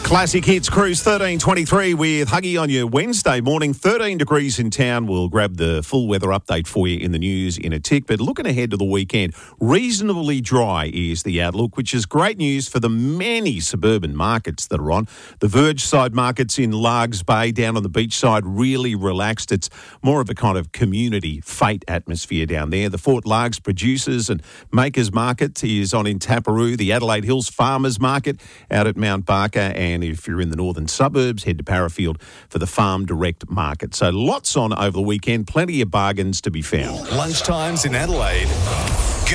Classic Hits Cruise 1323 with Huggy on your Wednesday morning. 13 degrees in town. We'll grab the full weather update for you in the news in a tick. But looking ahead to the weekend, reasonably dry is the outlook, which is great news for the many suburban markets that are on. The Verge side markets in Largs Bay down on the beach side really relaxed. It's more of a kind of community fete atmosphere down there. The Fort Largs Producers and Makers Market is on in Taparoo. The Adelaide Hills Farmers Market out at Mount Barker, and if you're in the northern suburbs, head to Parafield for the Farm Direct Market. So lots on over the weekend, plenty of bargains to be found. Lunchtimes in Adelaide.